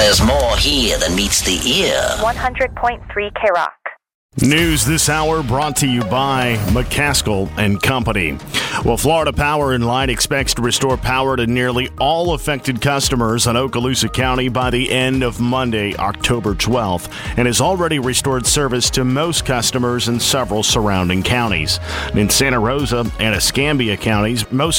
There's more here than meets the ear. 100.3 K-Rock. News this hour brought to you by McCaskill and Company. Well, Florida Power and Light expects to restore power to nearly all affected customers in Okaloosa County by the end of Monday, October 12th, and has already restored service to most customers in several surrounding counties. In Santa Rosa and Escambia counties, most